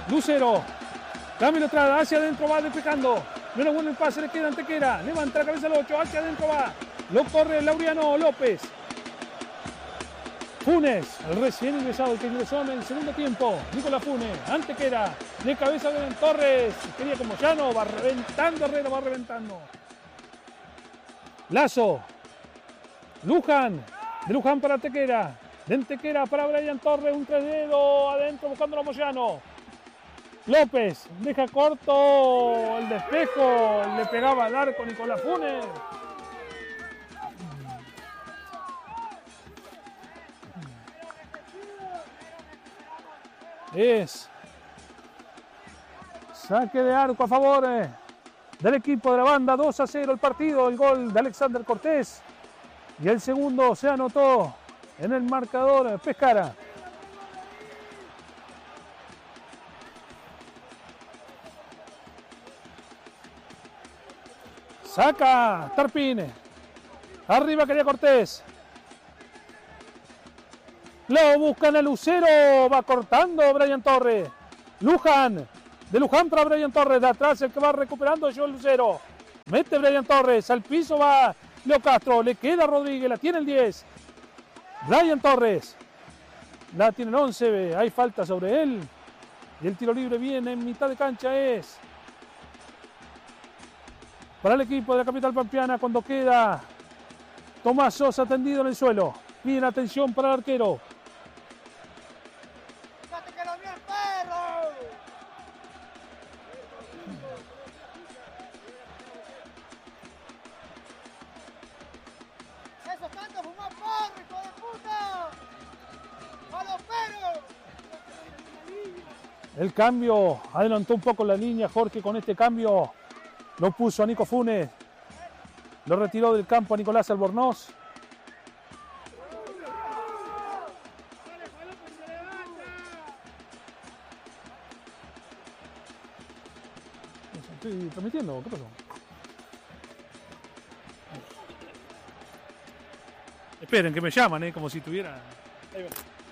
Lucero. Cambio atrás, hacia adentro va despejando. Menos bueno el pase, le queda Antequera. Levanta la cabeza al 8, hacia adentro va. Lo corre Laureano López. Funes, el recién ingresado, el que ingresó en el segundo tiempo. Nicolás Funes, Antequera, de cabeza de Torres. Quería como Llano, va reventando Herrera, va reventando. Lazo. Luján, de Luján para Antequera. De Antequera para Brian Torres, un 3 dedos adentro buscando a Moyano. López, deja corto el despejo, le pegaba al arco Nicolás Funes. Es saque de arco a favor del equipo de la banda. 2-0 el partido, el gol de Alexander Cortés. Y el segundo se anotó en el marcador Pescara. Saca Tarpine. Arriba quería Cortés. Lo buscan a Lucero. Va cortando Brian Torres. Luján. De Luján para Brian Torres. De atrás el que va recuperando es Joel Lucero. Mete Brian Torres. Al piso va Leo Castro. Le queda Rodríguez. La tiene el 10. Brian Torres. La tiene el 11. Hay falta sobre él. Y el tiro libre viene en mitad de cancha. Es para el equipo de la capital pampeana cuando queda Tomás Sosa tendido en el suelo. Piden atención para el arquero. El cambio adelantó un poco la línea. Jorge con este cambio lo puso a Nico Funes. Lo retiró del campo a Nicolás Albornoz. Estoy transmitiendo, ¿qué pasó? Esperen que me llaman, como si tuviera... Ahí va.